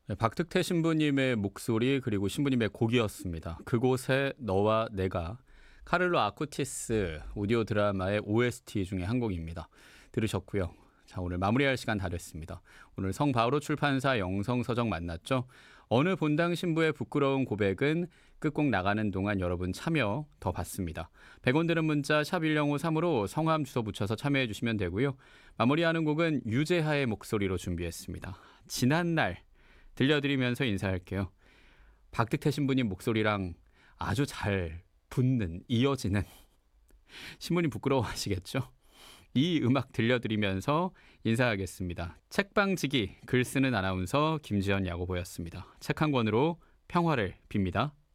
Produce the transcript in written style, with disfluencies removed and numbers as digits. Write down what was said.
네, 박특태 신부님의 목소리 그리고 신부님의 곡이었습니다. 그곳에 너와 내가 카를로 아쿠티스 오디오 드라마의 OST 중에 한 곡입니다. 들으셨고요. 자, 오늘 마무리할 시간 다 됐습니다. 오늘 성바오로 출판사 영성서적 만났죠. 어느 본당 신부의 부끄러운 고백은 끝곡 나가는 동안 여러분 참여 더 받습니다. 100원 드는 문자 샵 1053으로 성함 주소 붙여서 참여해 주시면 되고요. 마무리하는 곡은 유재하의 목소리로 준비했습니다. 지난날 들려드리면서 인사할게요. 박득태 신부님 목소리랑 아주 잘 붙는, 이어지는 신부님 부끄러워하시겠죠? 이 음악 들려드리면서 인사하겠습니다. 책방지기 글 쓰는 아나운서 김지연 야구보였습니다. 책 한 권으로 평화를 빕니다.